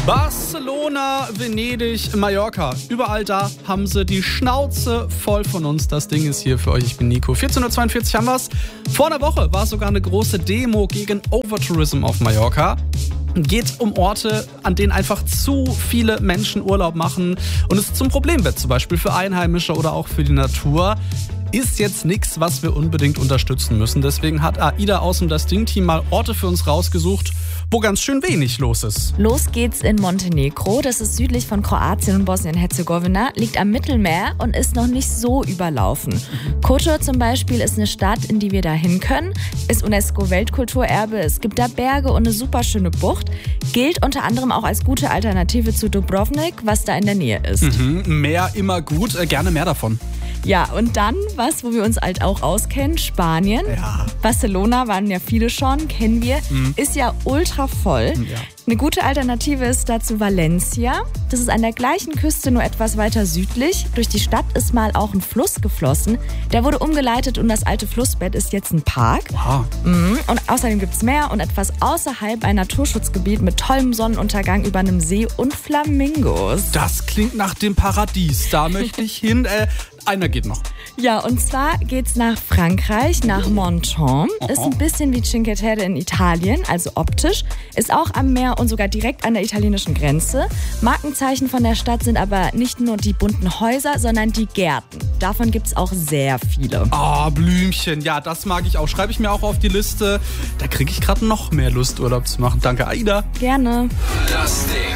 Barcelona, Venedig, Mallorca. Überall da haben sie die Schnauze voll von uns. Das Ding ist hier für euch. Ich bin Nico. 14.42 Uhr haben wir's. Vor einer Woche war sogar eine große Demo gegen Overtourism auf Mallorca. Geht um Orte, an denen einfach zu viele Menschen Urlaub machen und es zum Problem wird, zum Beispiel für Einheimische oder auch für die Natur. Ist jetzt nichts, was wir unbedingt unterstützen müssen. Deswegen hat AIDA aus dem Das Ding-Team mal Orte für uns rausgesucht, wo ganz schön wenig los ist. Los geht's in Montenegro. Das ist südlich von Kroatien und Bosnien-Herzegowina, liegt am Mittelmeer und ist noch nicht so überlaufen. Kotor zum Beispiel ist eine Stadt, in die wir da hin können, ist UNESCO-Weltkulturerbe. Es gibt da Berge und eine super schöne Bucht. Gilt unter anderem auch als gute Alternative zu Dubrovnik, was da in der Nähe ist. Mehr immer gut, gerne mehr davon. Ja, und dann was, wo wir uns halt auch auskennen, Spanien. Ja. Barcelona waren ja viele schon, kennen wir. Ist ja ultra voll. Ja. Eine gute Alternative ist dazu Valencia. Das ist an der gleichen Küste, nur etwas weiter südlich. Durch die Stadt ist mal auch ein Fluss geflossen. Der wurde umgeleitet und das alte Flussbett ist jetzt ein Park. Wow. Und außerdem gibt's Meer und etwas außerhalb ein Naturschutzgebiet mit tollem Sonnenuntergang über einem See und Flamingos. Das klingt nach dem Paradies. Da möchte ich hin. Einer geht noch. Ja, und zwar geht's nach Frankreich, nach Menton. Ist ein bisschen wie Cinque Terre in Italien, also optisch. Ist auch am Meer und sogar direkt an der italienischen Grenze. Markenzeichen von der Stadt sind aber nicht nur die bunten Häuser, sondern die Gärten. Davon gibt's auch sehr viele. Blümchen. Ja, das mag ich auch. Schreibe ich mir auch auf die Liste. Da kriege ich gerade noch mehr Lust, Urlaub zu machen. Danke, AIDA. Gerne. Das Ding.